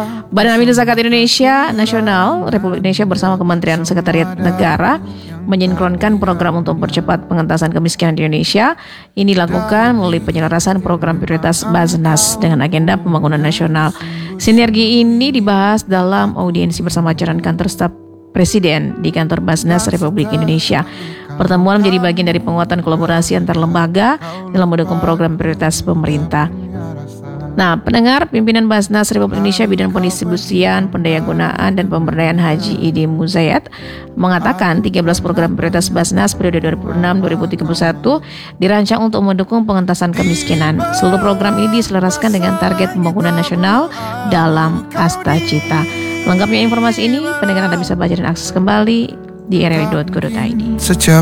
Badan Amil Zakat Indonesia Nasional Republik Indonesia bersama Kementerian Sekretariat Negara menyinkronkan program untuk mempercepat pengentasan kemiskinan di Indonesia. Ini dilakukan melalui penyelarasan program prioritas Basnas dengan agenda pembangunan nasional. Sinergi ini dibahas dalam audiensi bersama jajaran kantor staf Presiden di kantor Basnas Republik Indonesia. Pertemuan menjadi bagian dari penguatan kolaborasi antar lembaga dalam mendukung program prioritas pemerintah. Nah, pendengar, pimpinan Basnas Republik Indonesia Bidang Pendistribusian, Pendayagunaan dan Pemberdayaan Haji Idi Muzayat mengatakan 13 program prioritas Basnas periode 2006-2031 dirancang untuk mendukung pengentasan kemiskinan. Seluruh program ini diselaraskan dengan target pembangunan nasional dalam Asta Cita. Lengkapnya informasi ini, pendengar Anda bisa baca dan akses kembali di rri.co.id.